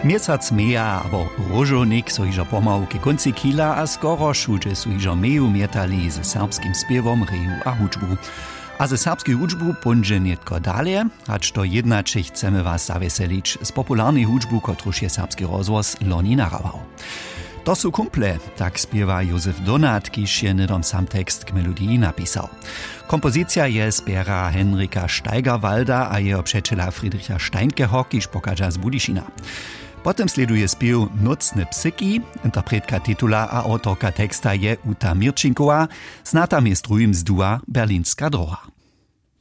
Miesac meja abo rožovnik so ižo pomalu ke konci kila a skoro šuče su ižo meju mietali ze serbskim spievom, reju a hudžbu. A ze serbskiej hudžbu pądźe nietko dalje, acz to jednače chcemy was zaveselić z popularnej hudžbu, kotruž je serbski rozhłos loni nahrawał. To su kumple, tak spiewa Józef Donat, kiž je nedom sam tekst k melodii napisał. Kompozycja je zbiera Henrika Steigerwalda a jeho přečela Friedricha Steinkeho, kiž pokaža z Budyšina. Potem sleduje spiew Nocne psyki, interpretka titula a autorka teksta je Uta Mirčinková, znata miest druhým z dua Berlínska droha.